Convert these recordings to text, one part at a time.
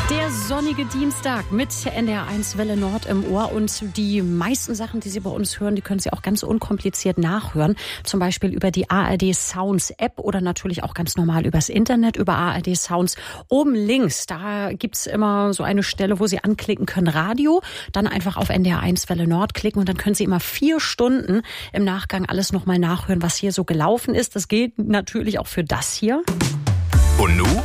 Der sonnige Dienstag mit NDR1 Welle Nord im Ohr und die meisten Sachen, die Sie bei uns hören, die können Sie auch ganz unkompliziert nachhören. Zum Beispiel über die ARD Sounds App oder natürlich auch ganz normal übers Internet, über ARD Sounds. Oben links, da gibt's immer so eine Stelle, wo Sie anklicken können, Radio, dann einfach auf NDR1 Welle Nord klicken und dann können Sie immer 4 Stunden im Nachgang alles nochmal nachhören, was hier so gelaufen ist. Das gilt natürlich auch für das hier. Und nu?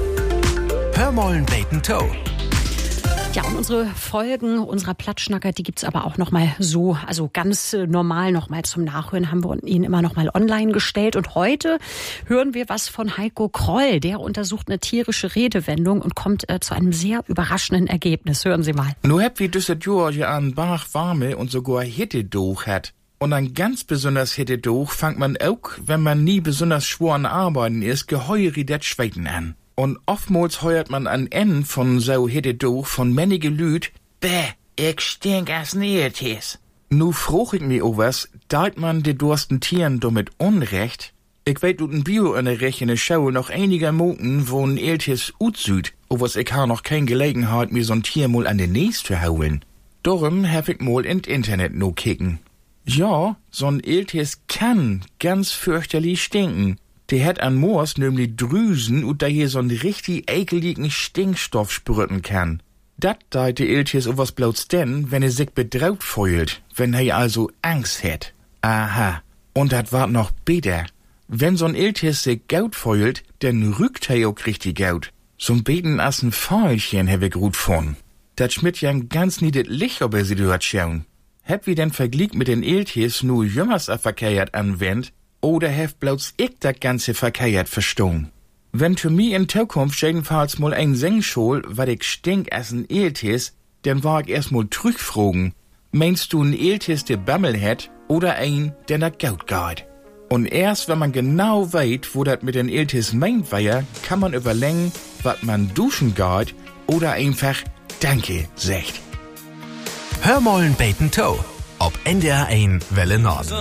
Hör mollen beten Toe. Ja, und unsere Folgen unserer Plattschnacker, die gibt's aber auch nochmal so, also ganz normal nochmal zum Nachhören, haben wir Ihnen immer nochmal online gestellt. Und heute hören wir was von Heiko Kroll. Der untersucht eine tierische Redewendung und kommt zu einem sehr überraschenden Ergebnis. Hören Sie mal. Nu heb wie düsse George an Bach warme und sogar Hittedoch hat. Und ein ganz besonders Hittedoch fangt man auch, wenn man nie besonders schwer an Arbeiten ist, geheuer das Schweiten an. Und oftmals heuert man an Ende von so Hittedoch von männige Lüd, bäh, ich stink als Nähetes. Nu froch ich mir was, deit man de dursten Tieren damit Unrecht? Ich weet ut ein Biounterricht in der Schau noch einiger Moten, wo ein Eltes utsüd, was ich ha noch kein Gelegenheit, mir so'n Tier mal an den Näs zu hauen. Darum hab ich mal in Internet no kicken. Ja, so'n Eltes kann ganz fürchterlich stinken. Der hat an Moors nämlich Drüsen und da hier so'n richtig ekeligen Stinkstoff sprüten kann. Dat deite Elties o was bloß denn, wenn sich bedraut feult, wenn also Angst hat. Aha, und dat wart noch besser. Wenn so'n Elties sich gaut feult, dann rückt auch richtig gaut. So'n beten as ein Pfeilchen hab ich gut von. Dat schmidt ja ein ganz niedet Licht, ob sie dort schauen. Hab wie denn verglichen mit den Elties nur jümmers verkehrt anwendt, oder hef bloß ich das ganze verkehrt verstehen? Wenn für mich in Zukunft jedenfalls mal ein Sengschol, wat ich stink als ein Eltis, dann war ich erst mal zurückfragen. Meinst du ein Eltis, der Bammel hat, oder ein, der nach Gaut geht? Und erst wenn man genau weiß, wo das mit den Eltis meint war, kann man überlegen, wat man duschen geht, oder einfach Danke sagt. Hör mollen beten Toe. Ob NDR1 Welle Nord.